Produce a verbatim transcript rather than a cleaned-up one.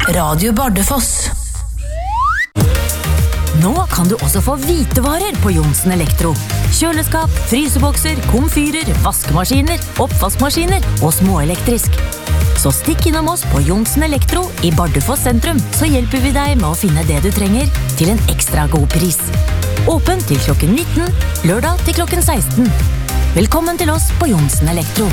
Radio Bardufoss. Nå kan du også få hvitevarer på Johnsen Elektro. Kjøleskap, frysebokser, komfyrer, vaskemaskiner, oppvaskmaskiner og småelektrisk. Så stikk innom oss på Johnsen Elektro i Bardufoss sentrum, så hjelper vi deg med å finne det du trenger til en ekstra god pris. Åpen til klokken nitten, lørdag til klokken seksten. Velkommen til oss på Johnsen Elektro.